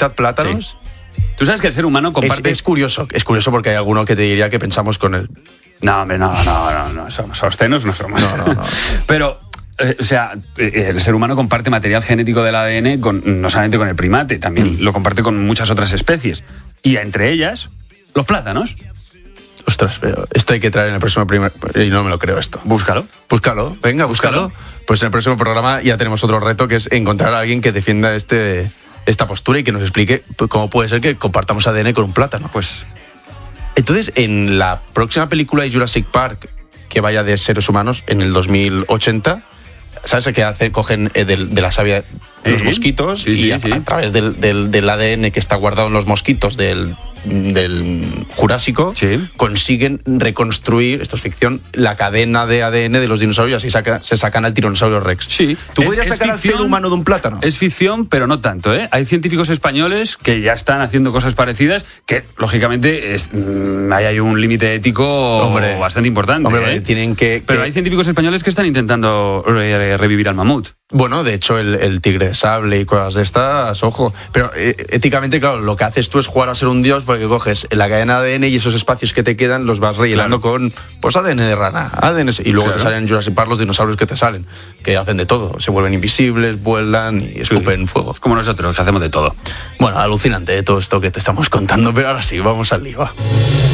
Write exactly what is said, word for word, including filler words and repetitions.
mitad plátanos. Sí. Tú sabes que el ser humano comparte... Es, es curioso, es curioso porque hay alguno que te diría que pensamos con él. No, hombre, no, no, no, no, somos obscenos, no somos. No, no, no. Pero, eh, o sea, eh, el ser humano comparte material genético del A D N con, no solamente con el primate, también mm. lo comparte con muchas otras especies. Y entre ellas, los plátanos. Ostras, pero esto hay que traer en el próximo primer... Y no me lo creo esto. Búscalo. Búscalo, venga, búscalo. búscalo. Pues en el próximo programa ya tenemos otro reto, que es encontrar a alguien que defienda este, esta postura y que nos explique cómo puede ser que compartamos A D N con un plátano. Pues... Entonces, en la próxima película de Jurassic Park, que vaya de seres humanos, en el dos mil ochenta... ¿Sabes qué hacen? Cogen eh, de, de la savia los ¿Eh? mosquitos sí, sí, y a, sí. a través del, del, del A D N que está guardado en los mosquitos del, del Jurásico, sí. consiguen reconstruir, esto es ficción, la cadena de A D N de los dinosaurios y saca, se sacan al tiranosaurio Rex. Sí. ¿Tú es, podrías es sacar ficción, al ser humano de un plátano? Es ficción, pero no tanto, ¿eh? Hay científicos españoles que ya están haciendo cosas parecidas que, lógicamente, es, mmm, ahí hay un límite ético hombre, bastante importante. Hombre, ¿eh? tienen que, pero que... hay científicos españoles que están intentando re- revivir al mamut. Bueno, de hecho, el, el tigre de sable y cosas de estas, ojo. Pero eh, éticamente, claro, lo que haces tú es jugar a ser un dios porque coges la cadena de A D N y esos espacios que te quedan los vas rellenando claro. con pues A D N de rana, A D N y luego claro. te salen en Jurassic Park los dinosaurios que te salen, que hacen de todo. Se vuelven invisibles, vuelan y escupen sí. fuego. Es como nosotros, que hacemos de todo. Bueno, alucinante todo esto que te estamos contando, pero ahora sí, vamos al lío.